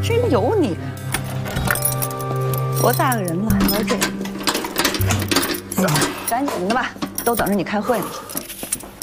真有你！多大个人了还玩这个？赶紧的吧，都等着你开会呢。